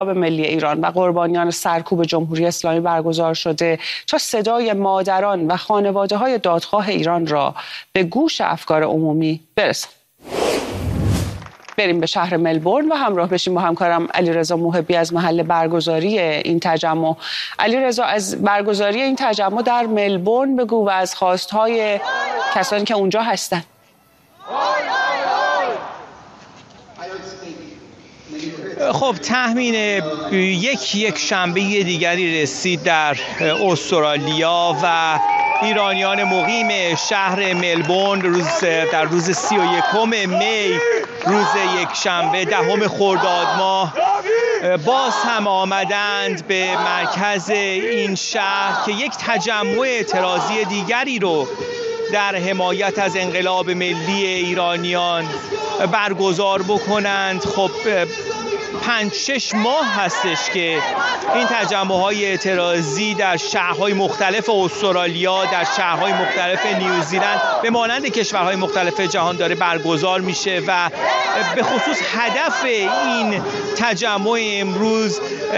ملی ایران و قربانیان سرکوب جمهوری اسلامی برگزار شده تا صدای مادران و خانواده‌های دادخواه ایران را به گوش افکار عمومی برساند. بریم به شهر ملبورن و همراه بشیم با همکارم علیرضا محبی از محل برگزاری این تجمع. علیرضا، از برگزاری این تجمع در ملبورن بگو و از خواستهای کسانی که اونجا هستند. خب تحمین یک شنبه دیگری رسید در استرالیا و ایرانیان مقیم شهر ملبورن در روز 31 می، روز یک شنبه 10 خرداد ماه، باز هم آمدند به مرکز این شهر که یک تجمع اعتراضی دیگری رو در حمایت از انقلاب ملی ایرانیان برگزار بکنند. خب 5-6 ماه هستش که این تجمع‌های اعتراضی در شهرهای مختلف استرالیا، در شهرهای مختلف نیوزیلند به مانند کشورهای مختلف جهان داره برگزار میشه و به خصوص هدف این تجمع امروز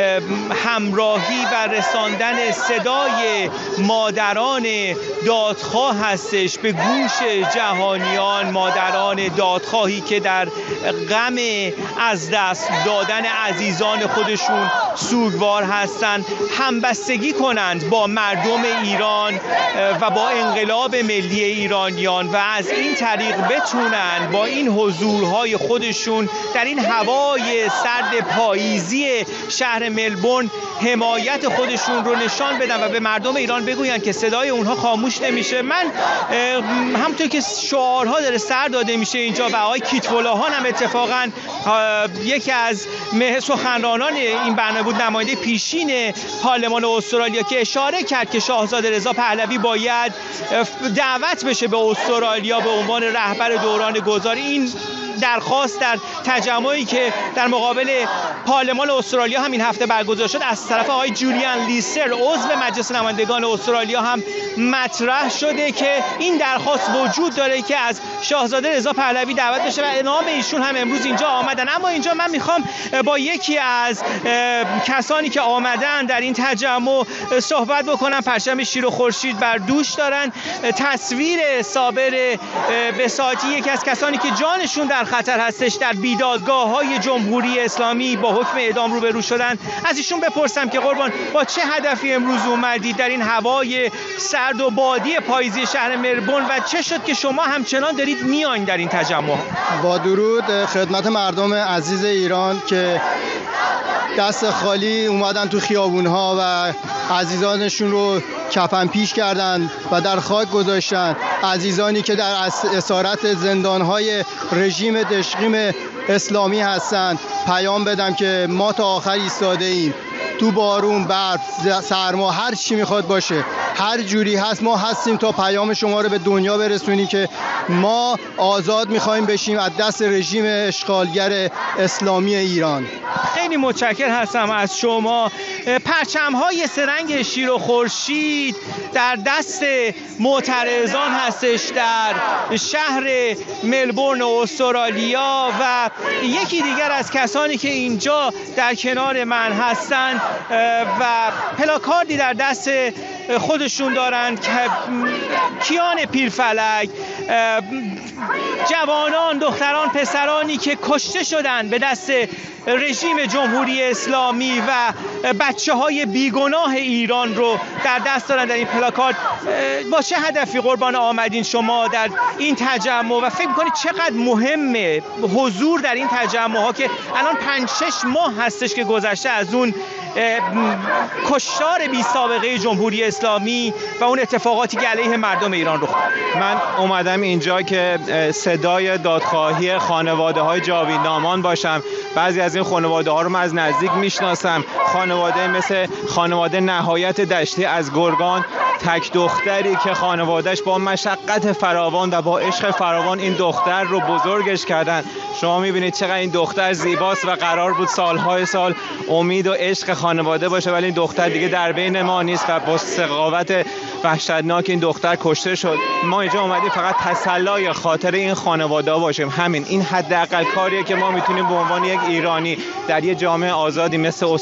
همراهی و رساندن صدای مادران دادخواه هستش به گوش جهانیان، مادران دادخواهی که در غم از دست دادن عزیزان خودشون سوگوار هستند، همبستگی کنند با مردم ایران و با انقلاب ملی ایرانیان و از این طریق بتونن با این حضورهای خودشون در این هوای سرد پاییزی شهر ملبورن حمایت خودشون رو نشان بدن و به مردم ایران بگوین که صدای اونها خاموش نمیشه. من همونطور که شعارها داره سر داده میشه اینجا و آقای کیتولاهان هم اتفاقا یکی از سخنرانان این برنامه بود، نماینده پیشین پارلمان استرالیا، که اشاره کرد که شاهزاده رضا پهلوی باید دعوت بشه به استرالیا به عنوان رهبر دوران گذار. این درخواست در تجمعی که در مقابل پارلمان استرالیا هم این هفته برگزار شد از طرف آقای جولیان لیستر عضو مجلس نمایندگان استرالیا هم مطرح شده که این درخواست وجود داره که از شاهزاده رضا پهلوی دعوت بشه و نام ایشون هم امروز اینجا آمدن. اما اینجا من میخوام با یکی از کسانی که آمدن در این تجمع صحبت بکنم. پرچم شیر و خورشید بر دوش دارن. تصویر صابر بساطی، یکی از کسانی که جانشون در خطر هستش، در بیدادگاه‌های جمهوری اسلامی با حکم اعدام روبرو شدن. از ایشون بپرسم که قربان، با چه هدفی امروز اومدید در این هوای سرد و بادی پاییزی شهر ملبورن و چه شد که شما همچنان دارید میاین در این تجمع؟ با درود خدمت مردم عزیز ایران که دست خالی اومدن تو خیابون‌ها و عزیزانشون رو کفن پیش کردن و در خاک گذاشتن. عزیزانی که در اسارت زندان‌های رژیم دشقیم اسلامی هستند، پیام بدم که ما تا آخر ایستاده ایم. تو بارون، برف، سرما، هر چی میخواد باشه، هر جوری هست ما هستیم تا پیام شما رو به دنیا برسونیم که ما آزاد میخوایم بشیم از دست رژیم اشغالگر اسلامی ایران. خیلی متشکر هستم از شما. پرچم‌های سه‌رنگ شیر و خورشید در دست معترضان هستش در شهر ملبورن استرالیا و یکی دیگر از کسانی که اینجا در کنار من هستند و پلاکاردی در دست خودشون دارند که کیان پیرفلک، جوانان، دختران، پسرانی که کشته شدند به دست رژیم جمهوری اسلامی و بچه‌های بیگناه ایران رو در دست دارن در این پلاکارد. با چه هدفی قربان آمدین شما در این تجمع و فکر می‌کنید چقدر مهمه حضور در این تجمع‌ها که الان 5-6 ماه هستش که گذشته از اون کشتار بی سابقه جمهوری اسلامی و اون اتفاقاتی که علیه مردم ایران رخ داد؟ من اومدم اینجا که صدای دادخواهی خانواده‌های جاویدنامان باشم. بعضی از این خانواده‌ها رو من از نزدیک میشناسم. خانواده مثل خانواده نهایت دشتی از گرگان تک دختری که خانوادهش با مشقت فراوان و با عشق فراوان این دختر رو بزرگش کردن. شما میبینید چقدر این دختر زیباست و قرار بود سالهای سال امید و عشق خانواده باشه، ولی این دختر دیگه در بین ما نیست و با سقاوت وحشتناک این دختر کشته شد. ما اینجا اومدیم فقط تسلای خاطر این خانواده باشیم. همین، این حداقل کاریه که ما میتونیم به عنوان یک ایرانی در یه جامعه آزادی مثل